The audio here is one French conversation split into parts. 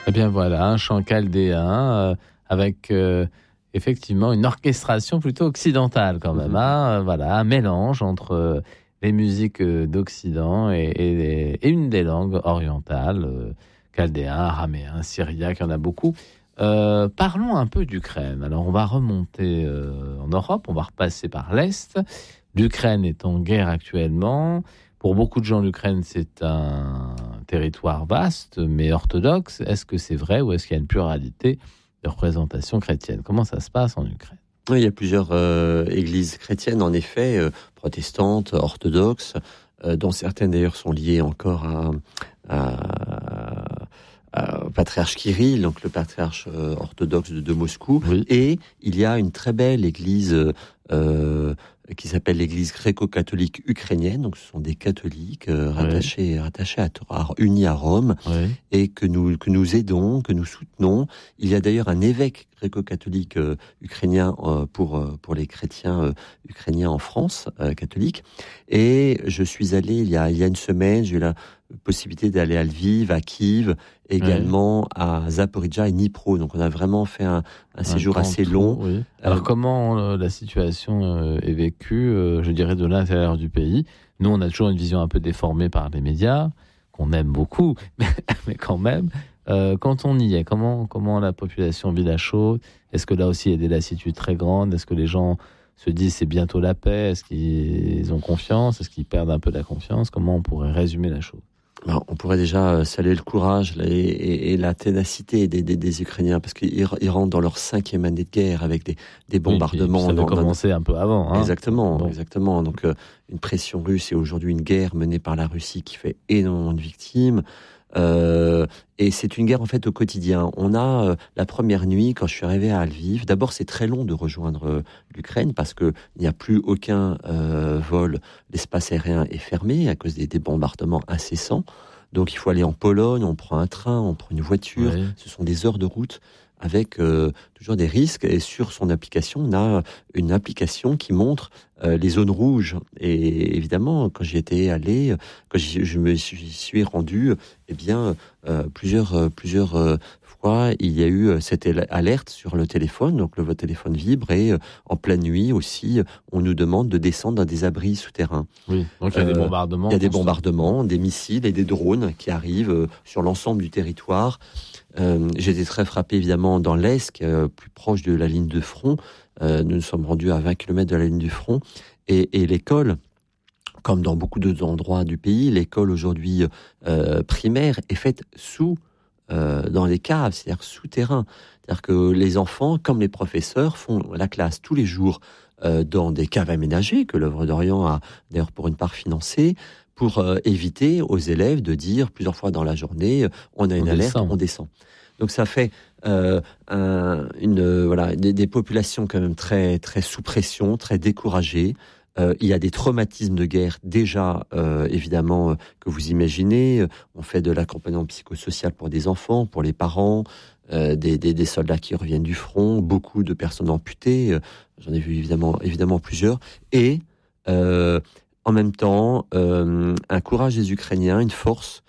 Eh bien voilà, un chant chaldéen avec effectivement une orchestration plutôt occidentale quand même. Voilà, un mélange entre les musiques d'Occident et une des langues orientales, chaldéen, araméen, syriaque, il y en a beaucoup. Parlons un peu d'Ukraine. Alors on va remonter en Europe, on va repasser par l'Est. L'Ukraine est en guerre actuellement. Pour beaucoup de gens, l'Ukraine, c'est un territoire vaste, mais orthodoxe. Est-ce que c'est vrai ou est-ce qu'il y a une pluralité de représentation chrétienne ? Comment ça se passe en Ukraine ? Oui, il y a plusieurs églises chrétiennes, en effet, protestantes, orthodoxes, dont certaines d'ailleurs sont liées encore au patriarche Kirill, donc le patriarche orthodoxe de Moscou. Oui. Et il y a une très belle église qui s'appelle l'église gréco-catholique ukrainienne. Donc ce sont des catholiques rattachés unis à Rome, Oui. et que nous aidons, que nous soutenons. Il y a d'ailleurs un évêque gréco-catholique ukrainien pour les chrétiens ukrainiens en France, catholiques. Et je suis allé il y a une semaine, j'ai eu la possibilité d'aller à Lviv, à Kiev, également à Zaporizhzhia et Dnipro. Donc on a vraiment fait un séjour assez long. Oui. Alors comment la situation est vécue, je dirais, de l'intérieur du pays ? Nous, on a toujours une vision un peu déformée par les médias, qu'on aime beaucoup, mais quand même, quand on y est, comment la population vit la chose ? Est-ce que là aussi il y a des lassitudes très grandes ? Est-ce que les gens se disent c'est bientôt la paix ? Est-ce qu'ils ont confiance ? Est-ce qu'ils perdent un peu la confiance ? Comment on pourrait résumer la chose ? Alors, on pourrait déjà saluer le courage et la ténacité des Ukrainiens, parce qu'ils rentrent dans leur 5e année de guerre avec des bombardements. Ça a commencé un peu avant. Exactement. Donc, une pression russe et aujourd'hui une guerre menée par la Russie qui fait énormément de victimes. Et c'est une guerre en fait au quotidien. On a la première nuit, quand je suis arrivé à Lviv, d'abord c'est très long de rejoindre l'Ukraine parce que il n'y a plus aucun vol, l'espace aérien est fermé à cause des bombardements incessants. Donc il faut aller en Pologne, on prend un train, on prend une voiture, Ce sont des heures de route avec toujours des risques. Et sur son application, on a une application qui montre les zones rouges. Et évidemment, quand j'y étais allé, quand je me suis rendu, plusieurs fois, il y a eu cette alerte sur le téléphone. Donc votre téléphone vibre et en pleine nuit aussi, on nous demande de descendre dans des abris souterrains. Oui, donc il y a des bombardements. Il y a des bombardements, des missiles et des drones qui arrivent sur l'ensemble du territoire. J'ai été très frappé évidemment dans l'Est, plus proche de la ligne de front. Nous nous sommes rendus à 20 km de la ligne du front. Et l'école, comme dans beaucoup d'autres endroits du pays, l'école aujourd'hui primaire est faite dans les caves, c'est-à-dire souterrain. C'est-à-dire que les enfants, comme les professeurs, font la classe tous les jours dans des caves aménagées, que l'œuvre d'Orient a d'ailleurs pour une part financé, pour éviter aux élèves de dire plusieurs fois dans la journée on a une alerte, on descend. Donc ça fait des populations quand même très très sous pression, très découragées. Il y a des traumatismes de guerre déjà évidemment que vous imaginez. On fait de l'accompagnement psychosocial pour des enfants, pour les parents, des soldats qui reviennent du front, beaucoup de personnes amputées. J'en ai vu évidemment plusieurs. Et en même temps, un courage des Ukrainiens, une force.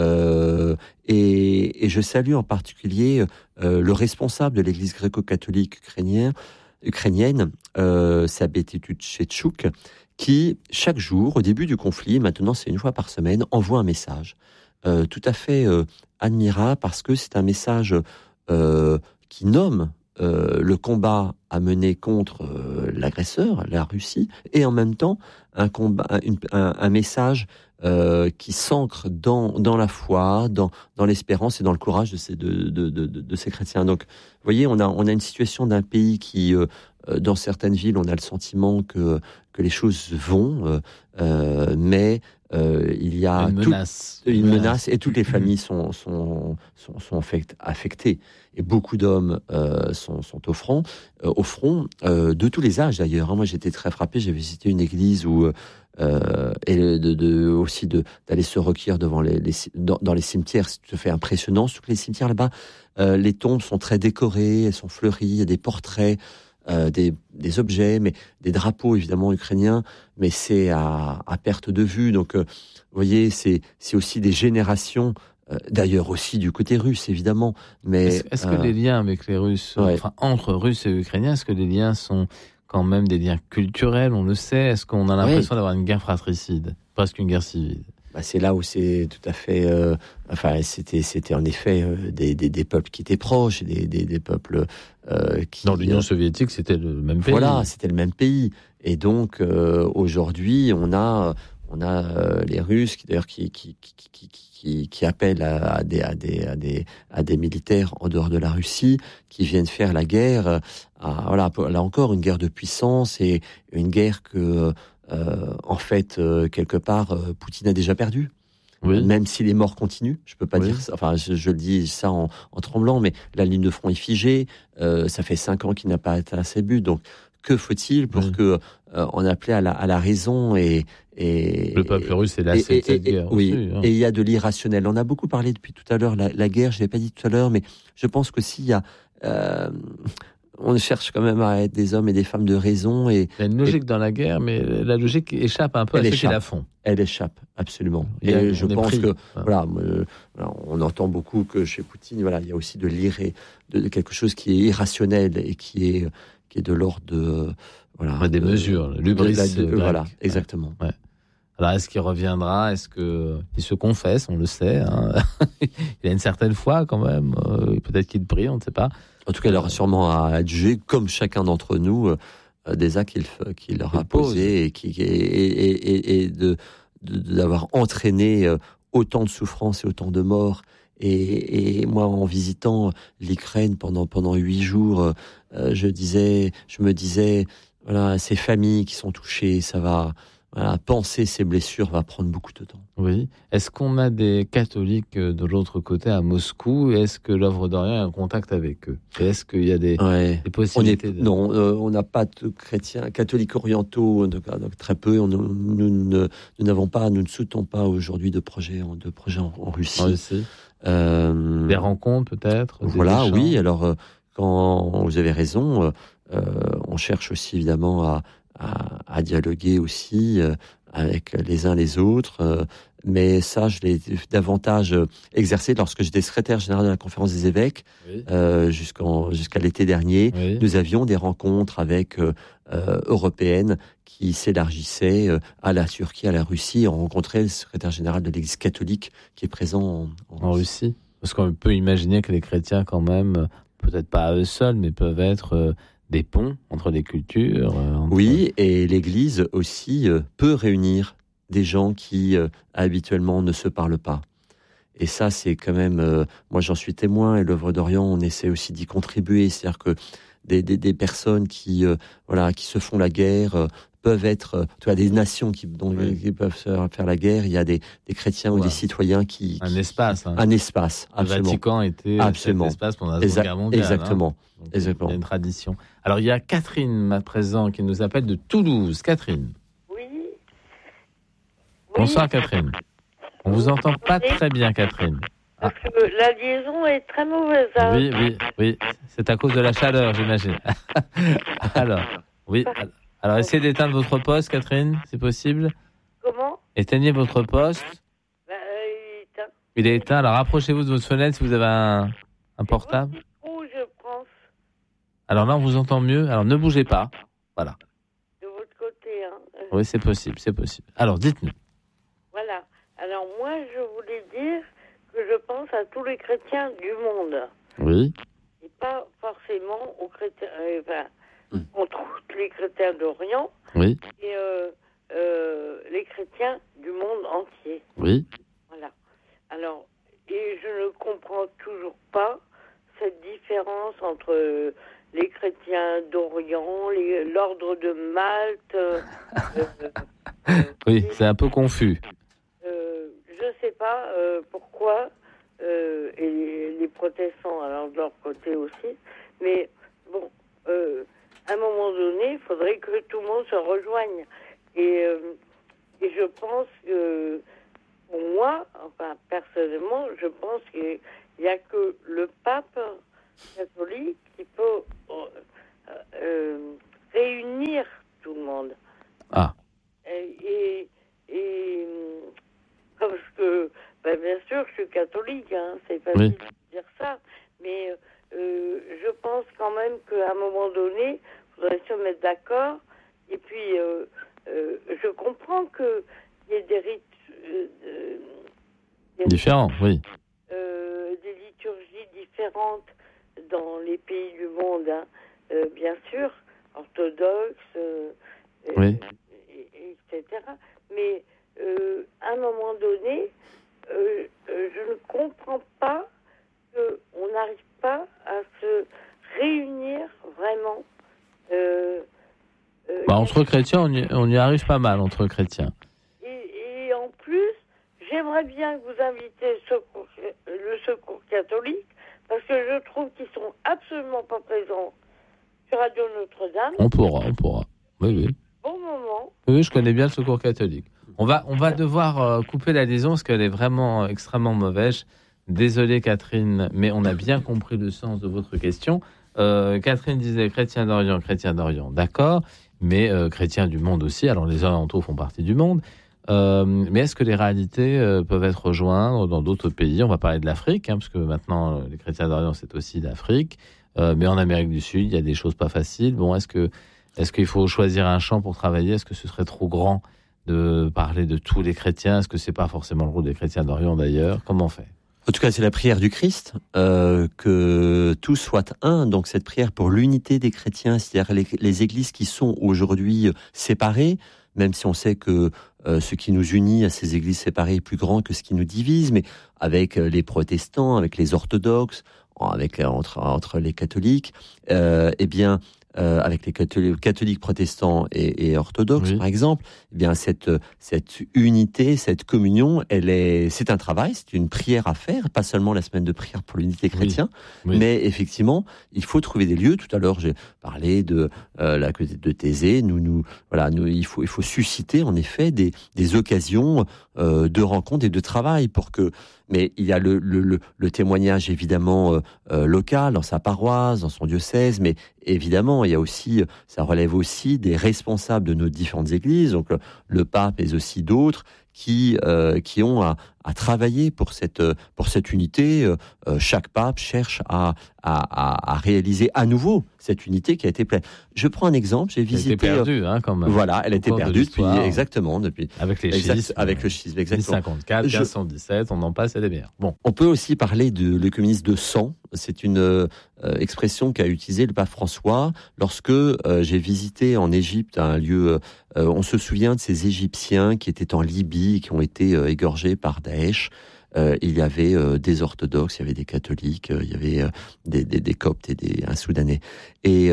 Et je salue en particulier le responsable de l'église gréco-catholique ukrainienne, Sabeti Tchetchouk, qui chaque jour, au début du conflit, maintenant c'est une fois par semaine, envoie un message tout à fait admirable, parce que c'est un message qui nomme le combat à mener contre l'agresseur, la Russie, et en même temps un message qui s'ancre dans la foi, dans l'espérance et dans le courage de ces chrétiens. Donc, vous voyez, on a une situation d'un pays qui, dans certaines villes, on a le sentiment que les choses vont, mais il y a une menace et toutes les familles sont affectées. Et beaucoup d'hommes sont au front, de tous les âges d'ailleurs. Moi, j'étais très frappé. J'ai visité une église où aussi d'aller se recueillir dans les cimetières. C'est tout à fait impressionnant. Surtout que les cimetières là-bas, les tombes sont très décorées, elles sont fleuries, il y a des portraits, des objets, mais des drapeaux évidemment ukrainiens, mais c'est à perte de vue. Donc, vous voyez, c'est aussi des générations d'ailleurs aussi du côté russe, évidemment. Mais est-ce que les liens avec les Russes, ouais. enfin entre Russes et Ukrainiens, est-ce que les liens sont quand même des liens culturels, on le sait? Est-ce qu'on a l'impression d'avoir une guerre fratricide, presque une guerre civile? C'est là où c'est tout à fait. C'était en effet des peuples qui étaient proches, des peuples qui. Dans l'Union soviétique, c'était le même pays. Voilà, c'était le même pays. Et donc aujourd'hui, on a les Russes qui appellent à des militaires en dehors de la Russie qui viennent faire la guerre. Là encore, une guerre de puissance et une guerre que en fait, quelque part, Poutine a déjà perdu. Oui. Même si les morts continuent, je peux pas dire ça. Enfin, je dis ça en tremblant, mais la ligne de front est figée. Ça fait 5 ans qu'il n'a pas atteint ses buts. Donc, que faut-il pour que on appelait à la raison et le peuple russe est lassé de cette guerre. Oui, aussi, hein. Et il y a de l'irrationnel. On a beaucoup parlé depuis tout à l'heure la guerre. Je l'ai pas dit tout à l'heure, mais je pense que s'il y a on cherche quand même à être des hommes et des femmes de raison. Il y a une logique dans la guerre, mais la logique échappe un peu à ceux qui la font. Elle échappe, absolument. Et je pense que, on entend beaucoup que chez Poutine, il y a aussi de quelque chose qui est irrationnel et qui est de l'ordre de... des mesures, l'hubris. Voilà, exactement. Ouais. Alors, est-ce qu'il reviendra? Est-ce qu'il se confesse? On le sait. Hein. Il a une certaine foi quand même. Peut-être qu'il prie, on ne sait pas. En tout cas, il aura sûrement à adjuger, comme chacun d'entre nous, des actes qu'il leur a posés et d'avoir entraîné autant de souffrances et autant de morts. Et moi, en visitant l'Ukraine pendant 8 jours, je me disais, voilà, ces familles qui sont touchées, ça va. Voilà, penser ces blessures va prendre beaucoup de temps. Oui. Est-ce qu'on a des catholiques de l'autre côté à Moscou? Est-ce que l'œuvre d'Orient est en contact avec eux? Et est-ce qu'il y a des possibilités Non, on n'a pas de chrétiens catholiques orientaux, donc très peu. Nous ne soutenons pas aujourd'hui de projets en Russie. Des rencontres peut-être. Voilà, oui. Alors, quand vous avez raison, on cherche aussi évidemment à dialoguer aussi avec les uns les autres. Mais ça, je l'ai davantage exercé lorsque j'étais secrétaire général de la Conférence des évêques jusqu'à l'été dernier. Oui. Nous avions des rencontres avec européennes qui s'élargissaient à la Turquie, à la Russie. On rencontrait le secrétaire général de l'Église catholique qui est présent en Russie. Parce qu'on peut imaginer que les chrétiens, quand même, peut-être pas à eux seuls, mais peuvent être des ponts entre des cultures. Oui, et l'Église aussi peut réunir des gens qui habituellement ne se parlent pas. Et ça, c'est quand même... moi, j'en suis témoin, et l'œuvre d'Orient, on essaie aussi d'y contribuer. C'est-à-dire que des personnes qui se font la guerre peuvent être... des nations qui peuvent faire la guerre. Il y a des chrétiens ou des citoyens qui... Un espace. Un espace, absolument. Le Vatican était cet espace pendant la Seconde Guerre mondiale. Exactement. Donc, il y a une tradition. Alors, il y a Catherine, à présent, qui nous appelle de Toulouse. Catherine. Oui. Bonsoir, Catherine. On vous entend pas très bien, Catherine. Parce que la liaison est très mauvaise. Hein. Oui. C'est à cause de la chaleur, j'imagine. Alors, essayez d'éteindre votre poste, Catherine, c'est possible. Comment? Éteignez votre poste. Il est éteint. Alors, rapprochez-vous de votre fenêtre si vous avez un portable. Je pense. Alors là, on vous entend mieux. Alors, ne bougez pas. Voilà. De votre côté. Hein. Oui, c'est possible. Alors, dites-nous. Voilà. Alors, moi, je voulais dire que je pense à tous les chrétiens du monde. Oui. Et pas forcément aux chrétiens... on trouve les chrétiens d'Orient. Oui. Et les chrétiens du monde entier. Oui. Voilà. Alors, et je ne comprends toujours pas cette différence entre les chrétiens d'Orient, l'ordre de Malte. Oui, c'est un peu confus. Je ne sais pas pourquoi, et les protestants, alors de leur côté aussi, mais bon, à un moment donné, il faudrait que tout le monde se rejoigne. Et je pense que, pour moi, enfin, personnellement, je pense qu'il n'y a que le pape catholique qui peut réunir tout le monde. Ah. Et parce que Ben, bien sûr, je suis catholique, hein, c'est facile de dire ça, mais je pense quand même qu'à un moment donné, il faudrait se mettre d'accord. Et puis, je comprends qu'il y ait des rites différents, oui. Des liturgies différentes dans les pays du monde, hein, bien sûr, orthodoxes, Oui. etc. Mais à un moment donné, je ne comprends pas qu'on n'arrive pas à se réunir vraiment. Entre chrétiens, on y arrive pas mal, entre chrétiens. Et en plus, j'aimerais bien que vous invitez le Secours catholique, parce que je trouve qu'ils sont absolument pas présents sur Radio Notre-Dame. On pourra. Oui. Bon moment. Oui, je connais bien le Secours catholique. On va devoir couper la liaison parce qu'elle est vraiment extrêmement mauvaise. Désolé Catherine, mais on a bien compris le sens de votre question. Catherine disait chrétien d'Orient, d'accord, mais chrétien du monde aussi. Alors les orientaux font partie du monde. Mais est-ce que les réalités peuvent être rejointes dans d'autres pays? On va parler de l'Afrique, parce que maintenant les chrétiens d'Orient c'est aussi l'Afrique. Mais en Amérique du Sud, il y a des choses pas faciles. Bon, est-ce qu'il faut choisir un champ pour travailler? Est-ce que ce serait trop grand de parler de tous les chrétiens? Est-ce que c'est pas forcément le rôle des chrétiens d'Orient d'ailleurs? Comment on fait? En tout cas, c'est la prière du Christ, que tous soient un. Donc cette prière pour l'unité des chrétiens, c'est-à-dire les églises qui sont aujourd'hui séparées, même si on sait que ce qui nous unit à ces églises séparées est plus grand que ce qui nous divise, mais avec les protestants, avec les orthodoxes, entre les catholiques, avec les catholiques protestants et orthodoxes, par exemple, eh bien cette unité, cette communion, c'est un travail, c'est une prière à faire, pas seulement la semaine de prière pour l'unité chrétienne, mais effectivement, il faut trouver des lieux. Tout à l'heure, j'ai parlé de Thésée. Il faut susciter en effet des occasions de rencontres et de travail mais il y a le témoignage évidemment local, dans sa paroisse, dans son diocèse, mais évidemment, ça relève aussi des responsables de nos différentes églises, donc le pape mais aussi d'autres qui ont à travailler pour cette unité. Chaque pape cherche à réaliser à nouveau cette unité qui a été pleine. Je prends un exemple, j'ai visité... Elle a été perdue, quand même. Voilà, elle a été perdue depuis... Avec les schismes. Avec le schisme, exactement. 1054, 1517, on en passe, elle est bien. Bon. On peut aussi parler de l'œcuménisme de sang. C'est une expression qu'a utilisée le pape François lorsque j'ai visité en Égypte un lieu... on se souvient de ces Égyptiens qui étaient en Libye, qui ont été égorgés par Daesh. Il y avait des orthodoxes, il y avait des catholiques, il y avait des coptes et un soudanais. Et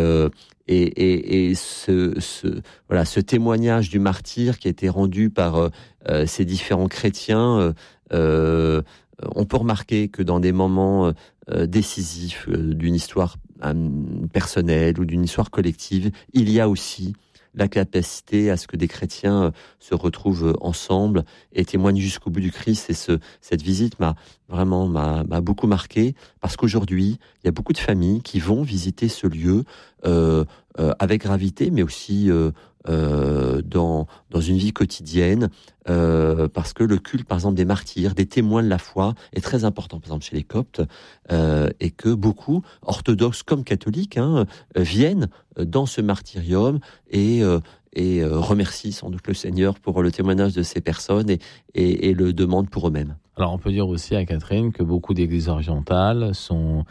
ce témoignage du martyr qui a été rendu par ces différents chrétiens, on peut remarquer que dans des moments décisifs d'une histoire personnelle ou d'une histoire collective, il y a aussi la capacité à ce que des chrétiens se retrouvent ensemble et témoignent jusqu'au bout du Christ. Et cette visite m'a beaucoup marqué, parce qu'aujourd'hui, il y a beaucoup de familles qui vont visiter ce lieu avec gravité, mais aussi dans une vie quotidienne, parce que le culte, par exemple, des martyrs, des témoins de la foi, est très important, par exemple, chez les Coptes, et que beaucoup, orthodoxes comme catholiques, viennent dans ce martyrium et remercient sans doute le Seigneur pour le témoignage de ces personnes et le demandent pour eux-mêmes. Alors, on peut dire aussi à Catherine que beaucoup d'églises orientales sont...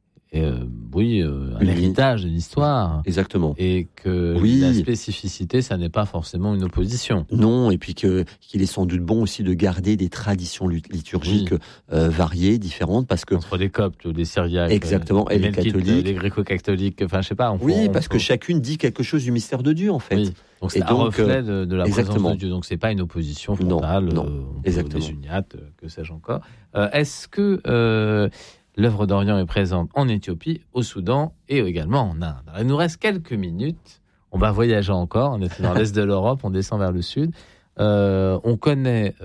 un héritage de l'histoire. Exactement. Et que la spécificité, ça n'est pas forcément une opposition. Non, et puis qu'il est sans doute bon aussi de garder des traditions liturgiques variées, différentes, parce que... Entre les Coptes, les Syriaques... Exactement, et les catholiques. Les gréco-catholiques, enfin, je sais pas. Parce que chacune dit quelque chose du mystère de Dieu, en fait. Oui. Donc c'est un reflet de la présence de Dieu. Donc c'est pas une opposition frontale. Non, exactement. Des uniates, que sais-je encore. Est-ce que... l'œuvre d'Orient est présente en Éthiopie, au Soudan et également en Inde. Alors, il nous reste quelques minutes. On va voyager encore. On est dans l'est de l'Europe, on descend vers le sud. On connaît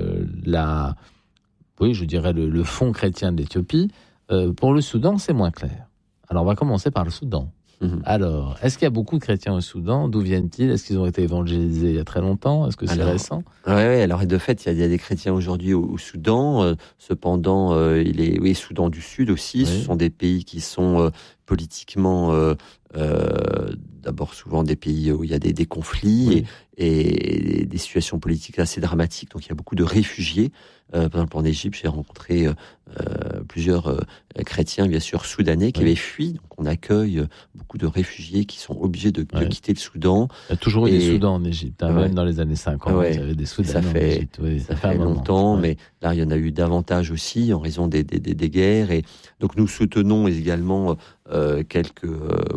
le fond chrétien de l'Éthiopie. Pour le Soudan, c'est moins clair. Alors, on va commencer par le Soudan. Alors, est-ce qu'il y a beaucoup de chrétiens au Soudan? D'où viennent-ils? Est-ce qu'ils ont été évangélisés il y a très longtemps? Est-ce que c'est récent? Oui, alors de fait, il y a des chrétiens aujourd'hui au Soudan. Cependant, Soudan du Sud aussi. Ce sont des pays qui sont politiquement, d'abord souvent des pays où il y a des conflits et des situations politiques assez dramatiques. Donc il y a beaucoup de réfugiés. Par exemple, en Égypte, j'ai rencontré plusieurs chrétiens, bien sûr, soudanais qui avaient fui. Donc on accueille beaucoup de réfugiés qui sont obligés de quitter le Soudan. Il y a toujours eu des Soudans en Égypte, même dans les années 50. Il y avait des Soudanais en Égypte. Ça fait longtemps, mais là, il y en a eu davantage aussi en raison des guerres. Et donc nous soutenons également quelques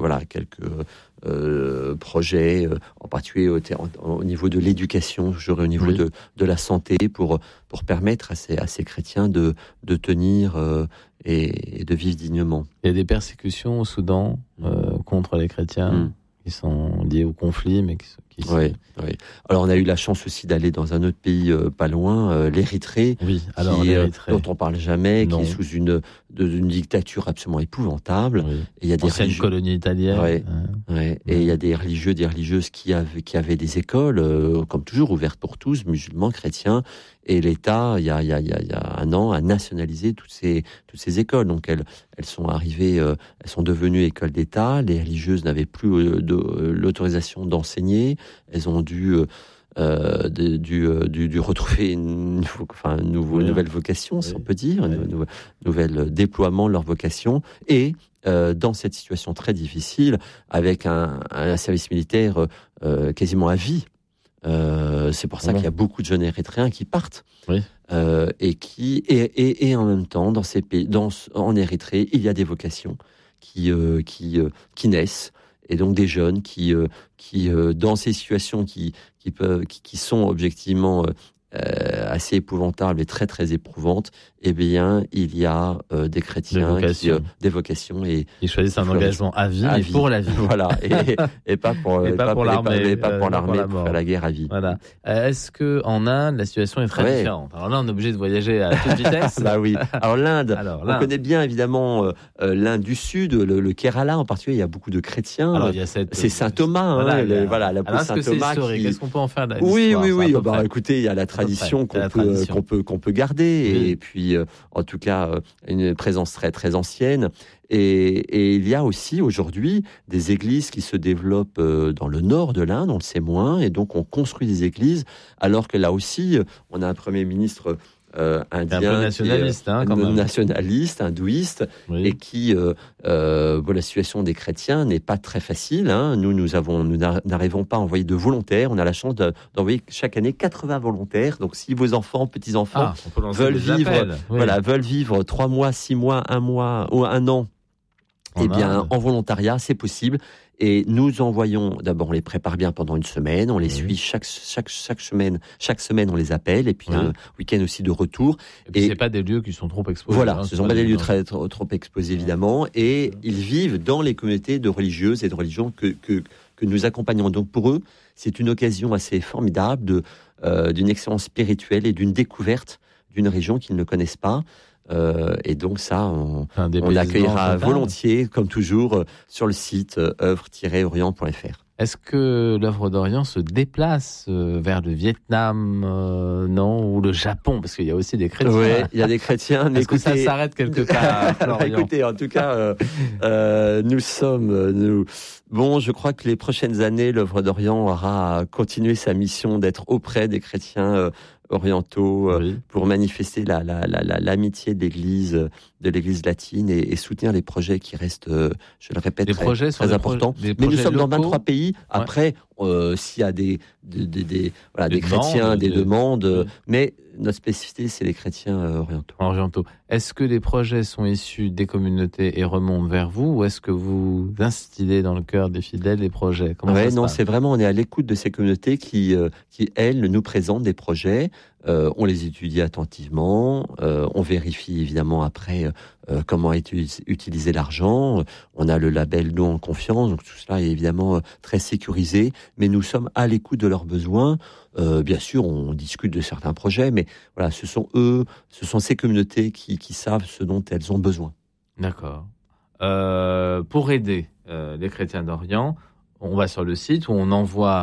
projets, en particulier au niveau de l'éducation, au niveau de la santé, pour permettre à ces chrétiens de tenir et de vivre dignement. Il y a des persécutions au Soudan contre les chrétiens qui sont liées au conflit, mais qui Oui. Alors on a eu la chance aussi d'aller dans un autre pays pas loin, l'Érythrée, dont on parle jamais, qui est sous une dictature absolument épouvantable. Et il y a des colonie italienne. Et il y a des religieux, des religieuses qui avaient des écoles, comme toujours ouvertes pour tous, musulmans, chrétiens. Et l'État, il y a un an, a nationalisé toutes ces écoles. Donc elles sont arrivées, elles sont devenues écoles d'État. Les religieuses n'avaient plus l'autorisation d'enseigner. Elles ont dû retrouver une nouvelle vocation, si on peut dire, un nouvel déploiement de leur vocation. Et dans cette situation très difficile, avec un service militaire quasiment à vie, c'est pour ça qu'il y a beaucoup de jeunes érythréens qui partent. Et en même temps, dans ces pays, en Érythrée, il y a des vocations qui naissent. Et donc des jeunes qui dans ces situations qui sont objectivement assez épouvantables et très très éprouvantes, eh bien il y a des chrétiens des vocations et ils choisissent un engagement à vie et pour la vie. Voilà, et pas pour l'armée, pour faire la guerre à vie. Voilà. Est-ce que en Inde la situation est très différente? Alors là on est obligé de voyager à toute vitesse. Bah oui. Alors l'Inde, on connaît bien évidemment l'Inde du Sud, le Kerala en particulier, il y a beaucoup de chrétiens. Alors il y a c'est Saint Thomas, la Saint Thomas. Qu'est-ce qu'on peut en faire de l'histoire? Oui. Bah écoutez, il y a la tradition qu'on peut garder et puis en tout cas une présence très très ancienne. Et il y a aussi aujourd'hui des églises qui se développent dans le nord de l'Inde, on le sait moins, et donc on construit des églises, alors que là aussi, on a un Premier ministre indien, un peu nationaliste, nationaliste, hindouiste, et qui, la situation des chrétiens n'est pas très facile. Nous n'arrivons pas à envoyer de volontaires. On a la chance d'envoyer chaque année 80 volontaires. Donc, si vos enfants, petits-enfants veulent vivre 3 mois, 6 mois, 1 mois ou 1 an, en volontariat, c'est possible. Et nous envoyons, d'abord on les prépare bien pendant une semaine, on les suit chaque semaine on les appelle, et puis un week-end aussi de retour. Et puis c'est pas des lieux qui sont trop exposés. Voilà, ce sont pas des lieux trop exposés évidemment, et ils vivent dans les communautés de religieuses et de religions que nous accompagnons. Donc pour eux, c'est une occasion assez formidable d'une excellence spirituelle et d'une découverte d'une région qu'ils ne connaissent pas. Et donc ça, on accueillera volontiers, comme toujours, sur le site œuvre-orient.fr. Est-ce que l'œuvre d'Orient se déplace vers le Vietnam, ou le Japon? Parce qu'il y a aussi des chrétiens. Oui, il y a des chrétiens. Est-ce que ça s'arrête quelque part? Écoutez, en tout cas, je crois que les prochaines années, l'œuvre d'Orient aura continué sa mission d'être auprès des chrétiens orientaux pour manifester l'amitié de l'Église latine et soutenir les projets qui restent, je le répète, très importants. Mais nous sommes dans 23 pays. Après, s'il y a des chrétiens, des demandes, mais notre spécificité, c'est les chrétiens orientaux. Est-ce que les projets sont issus des communautés et remontent vers vous, ou est-ce que vous instillez dans le cœur des fidèles les projets? C'est vraiment, on est à l'écoute de ces communautés qui elles, nous présentent des projets. On les étudie attentivement, on vérifie évidemment après comment est utilisé l'argent. On a le label don en confiance, donc tout cela est évidemment très sécurisé, mais nous sommes à l'écoute de leurs besoins. Bien sûr, on discute de certains projets, mais voilà, ce sont ces communautés qui savent ce dont elles ont besoin. D'accord. Pour aider les chrétiens d'Orient, on va sur le site où on envoie